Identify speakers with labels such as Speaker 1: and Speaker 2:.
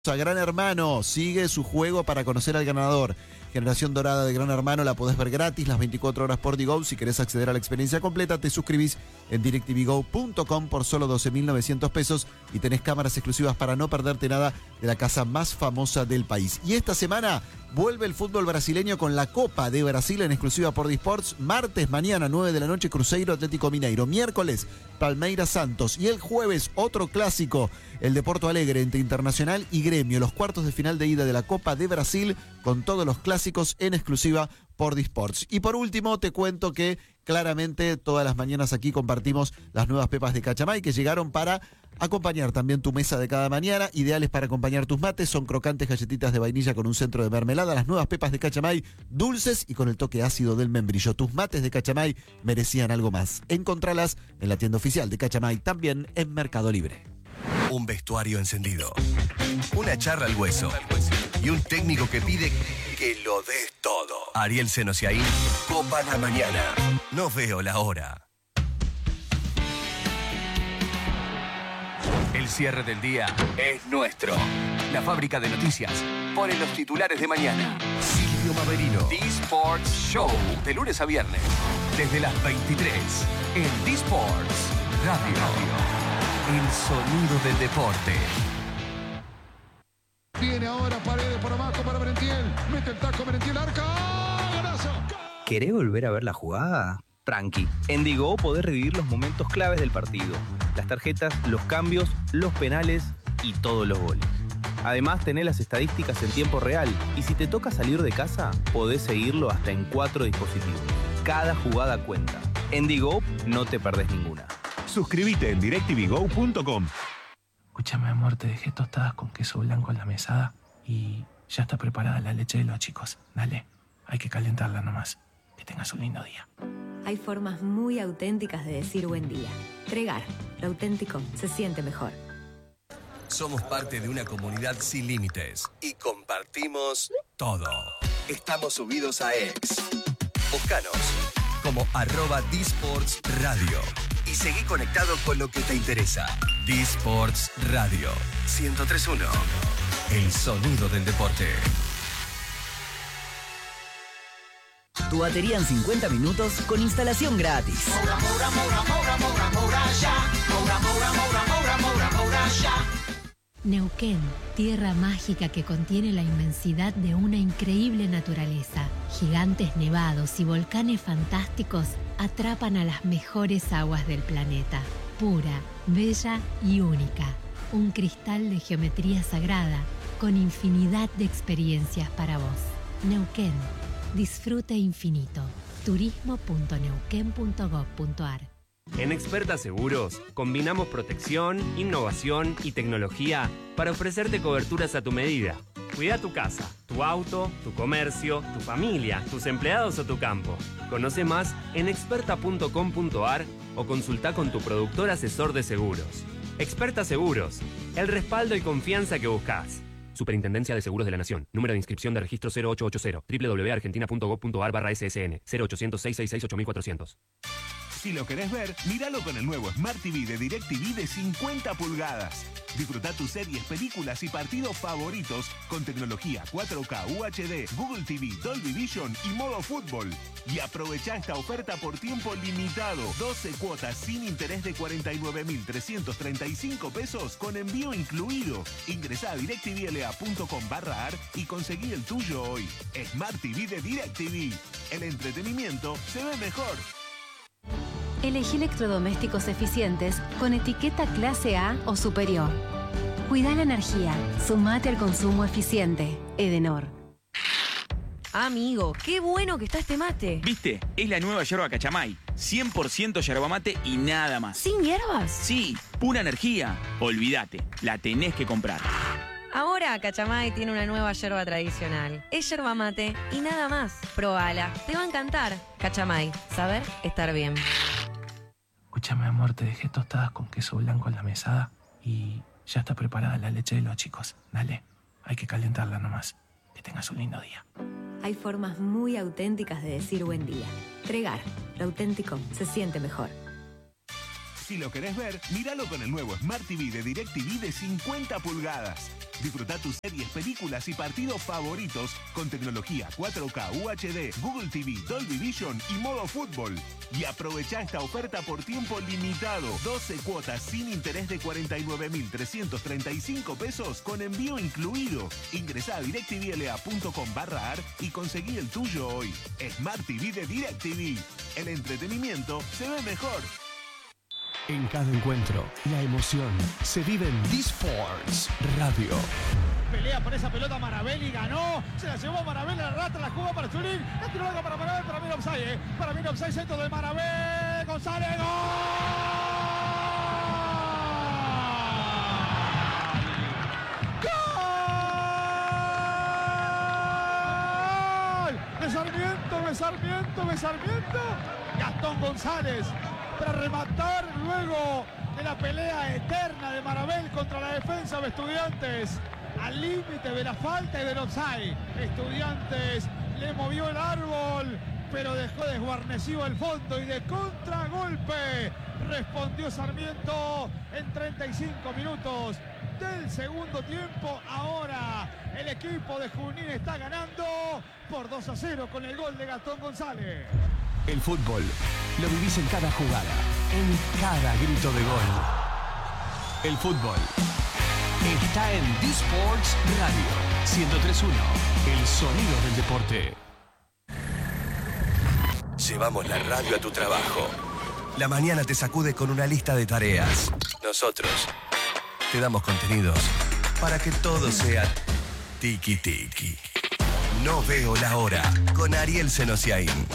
Speaker 1: A Gran Hermano, sigue su juego para conocer al ganador. Generación Dorada de Gran Hermano la podés ver gratis las 24 horas por Digo. Si querés acceder a la experiencia completa, te suscribís en directvgo.com por solo 12.900 pesos y tenés cámaras exclusivas para no perderte nada de la casa más famosa del país. Y esta semana vuelve el fútbol brasileño con la Copa de Brasil en exclusiva por Disports. Martes, mañana, 9 de la noche, Cruzeiro Atlético Mineiro. Miércoles, Palmeiras Santos. Y el jueves, otro clásico, el de Porto Alegre entre Internacional y Gremio. Los cuartos de final de ida de la Copa de Brasil con todos los clásicos en exclusiva por Disports. Y por último, te cuento que claramente todas las mañanas aquí compartimos las nuevas pepas de Cachamay que llegaron para acompañar también tu mesa de cada mañana, ideales para acompañar tus mates. Son crocantes galletitas de vainilla con un centro de mermelada. Las nuevas pepas de Cachamay, dulces y con el toque ácido del membrillo. Tus mates de Cachamay merecían algo más. Encontralas en la tienda oficial de Cachamay, también en Mercado Libre.
Speaker 2: Un vestuario encendido, una charla al hueso y un técnico que pide que lo des todo. Ariel Senosiaín, Copa la Mañana. No veo la hora. El cierre del día es nuestro. La fábrica de noticias pone los titulares de mañana. Silvio Maverino. D-Sports Show. De lunes a viernes. Desde las 23. En D-Sports Radio. El sonido del deporte.
Speaker 3: Viene ahora Paredes por abajo para Merentiel. Mete el taco Merentiel, arca. ¡Golazo!
Speaker 4: ¿Querés volver a ver la jugada? Tranqui. En Digo podés revivir los momentos claves del partido. Las tarjetas, los cambios, los penales y todos los goles. Además, tenés las estadísticas en tiempo real. Y si te toca salir de casa, podés seguirlo hasta en 4 dispositivos. Cada jugada cuenta. En Digo no te perdés ninguna.
Speaker 5: Suscríbete en directvgo.com.
Speaker 6: Escúchame, amor, te dejé tostadas con queso blanco en la mesada y ya está preparada la leche de los chicos. Dale, hay que calentarla nomás. Que tengas un lindo día.
Speaker 7: Hay formas muy auténticas de decir buen día. Tregar, lo auténtico se siente mejor.
Speaker 2: Somos parte de una comunidad sin límites y compartimos todo. Estamos subidos a X. Búscanos como @D-Sports Radio y seguí conectado con lo que te interesa. D-Sports Radio 103.1. El sonido del deporte.
Speaker 8: Tu batería en 50 minutos con instalación gratis.
Speaker 9: Neuquén, tierra mágica que contiene la inmensidad de una increíble naturaleza. Gigantes nevados y volcanes fantásticos atrapan a las mejores aguas del planeta. Pura, bella y única. Un cristal de geometría sagrada con infinidad de experiencias para vos. Neuquén, disfrute infinito. turismo.neuquén.gov.ar.
Speaker 10: En Experta Seguros, combinamos protección, innovación y tecnología para ofrecerte coberturas a tu medida. Cuida tu casa, tu auto, tu comercio, tu familia, tus empleados o tu campo. Conoce más en experta.com.ar o consulta con tu productor asesor de seguros. Experta Seguros, el respaldo y confianza que buscas. Superintendencia de Seguros de la Nación. Número de inscripción de registro 0880. www.argentina.gov.ar/ssn 0800 666 8400.
Speaker 5: Si lo querés ver, míralo con el nuevo Smart TV de DirecTV de 50 pulgadas. Disfruta tus series, películas y partidos favoritos con tecnología 4K, UHD, Google TV, Dolby Vision y modo fútbol. Y aprovecha esta oferta por tiempo limitado. 12 cuotas sin interés de 49.335 pesos con envío incluido. Ingresá a directvla.com/ar y conseguí el tuyo hoy. Smart TV de DirecTV. El entretenimiento se ve mejor.
Speaker 11: Elegí electrodomésticos eficientes con etiqueta clase A o superior. Cuida la energía. Sumate al consumo eficiente. Edenor.
Speaker 12: Amigo, qué bueno que está este mate.
Speaker 13: ¿Viste? Es la nueva yerba Cachamay. 100% yerba mate y nada más.
Speaker 12: ¿Sin hierbas?
Speaker 13: Sí, pura energía. Olvídate, la tenés que comprar.
Speaker 12: Ahora Cachamay tiene una nueva yerba tradicional. Es yerba mate y nada más. Probala, te va a encantar. Cachamay, saber estar bien.
Speaker 6: Escúchame, amor, te dejé tostadas con queso blanco en la mesada y ya está preparada la leche de los chicos. Dale, hay que calentarla nomás. Que tengas un lindo día.
Speaker 7: Hay formas muy auténticas de decir buen día. Tregar, lo auténtico se siente mejor.
Speaker 5: Si lo querés ver, míralo con el nuevo Smart TV de DirecTV de 50 pulgadas. Disfruta tus series, películas y partidos favoritos con tecnología 4K, UHD, Google TV, Dolby Vision y modo fútbol. Y aprovecha esta oferta por tiempo limitado. 12 cuotas sin interés de 49.335 pesos con envío incluido. Ingresá a directvla.com/ar y conseguí el tuyo hoy. Smart TV de DirecTV. El entretenimiento se ve mejor.
Speaker 14: En cada encuentro, la emoción se vive en D-Sports Radio.
Speaker 15: Pelea por esa pelota Marabelli, ganó, se la llevó Marabelli, la rata, la jugó para Zulín, la tiró larga para Marabelli, para mí no offside, para mí no offside, centro de Marabelli, González, ¡gol! De Sarmiento, Gastón González para rematar luego de la pelea eterna de Marabel contra la defensa de Estudiantes, al límite de la falta y del offside. Estudiantes le movió el árbol, pero dejó desguarnecido el fondo y de contragolpe respondió Sarmiento en 35 minutos del segundo tiempo. Ahora el equipo de Junín está ganando por 2-0 con el gol de Gastón González.
Speaker 14: El fútbol lo vivís en cada jugada, en cada grito de gol. El fútbol está en D-Sports Radio 103.1, el sonido del deporte.
Speaker 2: Llevamos la radio a tu trabajo. La mañana te sacude con una lista de tareas. Nosotros te damos contenidos para que todo sea tiki-tiki. No veo la hora con Ariel Senosiaín.